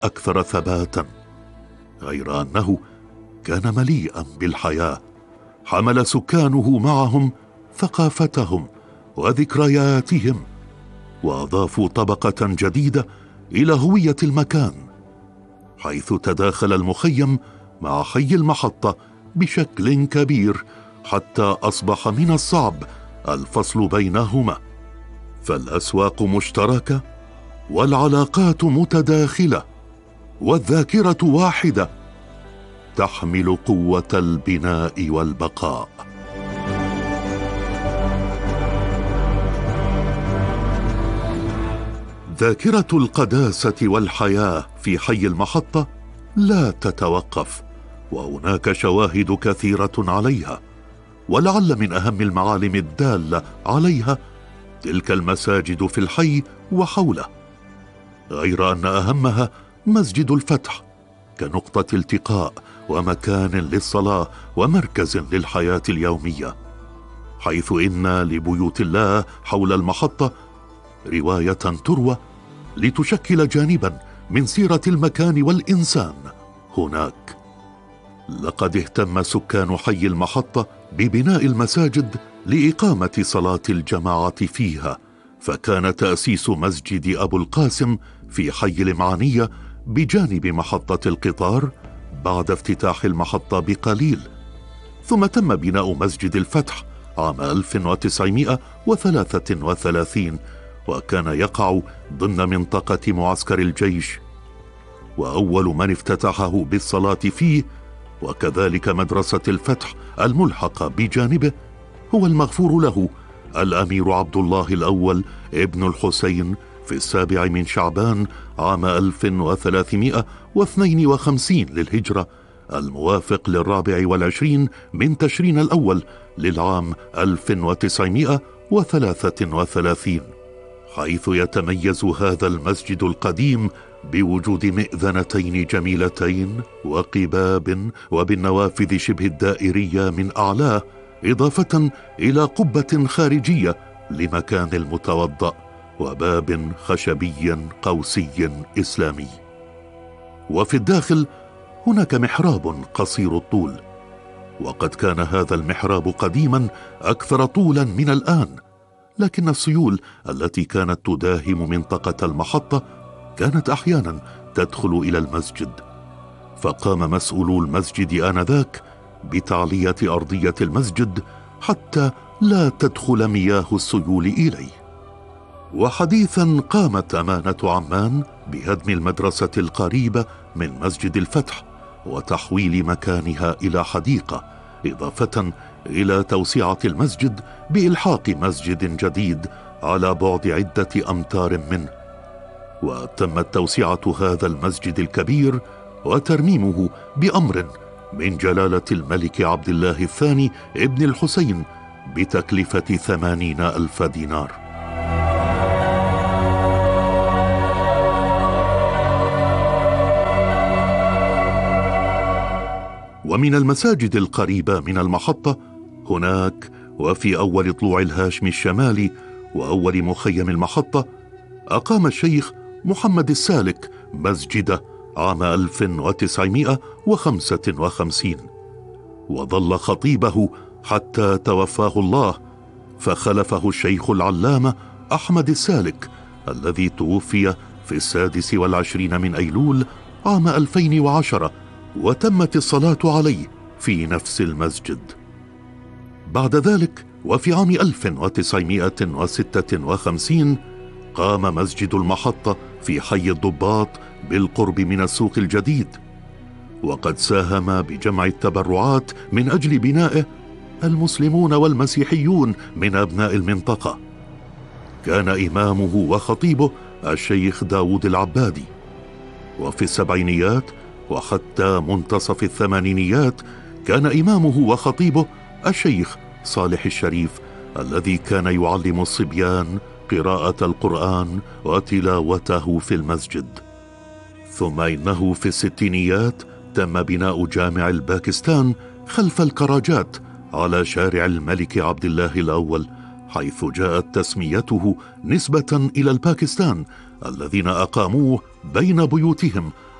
أكثر ثباتا، غير أنه كان مليئا بالحياة. حمل سكانه معهم ثقافتهم وذكرياتهم، وأضافوا طبقة جديدة إلى هوية المكان، حيث تداخل المخيم مع حي المحطة بشكل كبير، حتى أصبح من الصعب الفصل بينهما. فالأسواق مشتركة، والعلاقات متداخلة، والذاكرة واحدة تحمل قوة البناء والبقاء. ذاكرة القداسة والحياة في حي المحطة لا تتوقف، وهناك شواهد كثيرة عليها، ولعل من أهم المعالم الدالة عليها تلك المساجد في الحي وحوله، غير أن أهمها مسجد الفتح كنقطة التقاء ومكان للصلاة ومركز للحياة اليومية، حيث إن لبيوت الله حول المحطة رواية تروى لتشكل جانبا من سيرة المكان والإنسان هناك. لقد اهتم سكان حي المحطة ببناء المساجد لإقامة صلاة الجماعة فيها، فكان تأسيس مسجد أبو القاسم في حي المعانية بجانب محطة القطار بعد افتتاح المحطة بقليل، ثم تم بناء مسجد الفتح عام 1933، وكان يقع ضمن منطقة معسكر الجيش، وأول من افتتحه بالصلاة فيه وكذلك مدرسة الفتح الملحقة بجانبه هو المغفور له الأمير عبد الله الأول ابن الحسين في 7 شعبان عام 1352 للهجرة، الموافق 24 من تشرين الأول للعام 1933، حيث يتميز هذا المسجد القديم بوجود مئذنتين جميلتين وقباب وبالنوافذ شبه الدائرية من أعلاه، إضافة إلى قبة خارجية لمكان المتوضأ وباب خشبي قوسي إسلامي. وفي الداخل هناك محراب قصير الطول، وقد كان هذا المحراب قديما أكثر طولا من الآن، لكن السيول التي كانت تداهم منطقة المحطة كانت أحيانا تدخل إلى المسجد، فقام مسؤولو المسجد آنذاك بتعلية أرضية المسجد حتى لا تدخل مياه السيول إليه. وحديثا قامت أمانة عمان بهدم المدرسة القريبة من مسجد الفتح وتحويل مكانها إلى حديقة، إضافة إلى توسعة المسجد بإلحاق مسجد جديد على بعد عدة أمتار منه. وتمت توسعة هذا المسجد الكبير وترميمه بأمر من جلالة الملك عبد الله الثاني ابن الحسين بتكلفة 80,000 دينار. ومن المساجد القريبة من المحطة هناك وفي أول طلوع الهاشم الشمالي وأول مخيم المحطة أقام الشيخ محمد السالك مسجده عام 1955، وظل خطيبه حتى توفاه الله، فخلفه الشيخ العلامة أحمد السالك الذي توفي في 26 من أيلول عام 2010، وتمت الصلاة عليه في نفس المسجد. بعد ذلك وفي عام 1956 قام مسجد المحطة في حي الضباط بالقرب من السوق الجديد، وقد ساهم بجمع التبرعات من أجل بنائه المسلمون والمسيحيون من أبناء المنطقة. كان إمامه وخطيبه الشيخ داود العبادي، وفي السبعينيات وحتى منتصف الثمانينيات كان إمامه وخطيبه الشيخ صالح الشريف الذي كان يعلم الصبيان قراءة القرآن وتلاوته في المسجد. ثم إنه في الستينيات تم بناء جامع الباكستان خلف الكراجات على شارع الملك عبد الله الأول، حيث جاءت تسميته نسبة إلى الباكستان الذين أقاموه بين بيوتهم